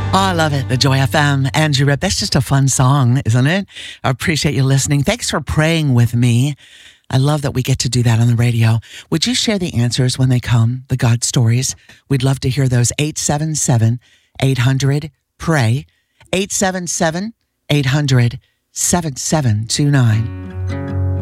Oh, I love it. The Joy FM. Andrew Rip. That's just a fun song, isn't it? I appreciate you listening. Thanks for praying with me. I love that we get to do that on the radio. Would you share the answers when they come, the God stories? We'd love to hear those. 877-800-PRAY. 877-800-7729.